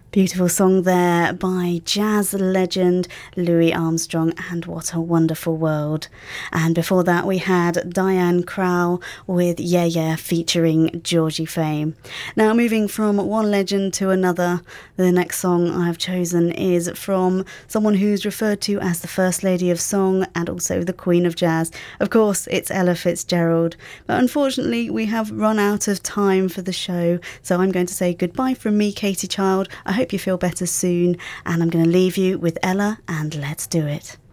Beautiful song there by jazz legend Louis Armstrong, and What a Wonderful World. And before that we had Diane Crowell with Yeah Yeah featuring Georgie Fame. Now moving from one legend to another, the next song I've chosen is from someone who's referred to as the First Lady of Song and also the Queen of Jazz. Of course, it's Ella Fitzgerald, but unfortunately we have run out of time for the show, so I'm going to say goodbye from me, Katie Child. I hope you feel better soon, and I'm going to leave you with Ella and Let's Do It.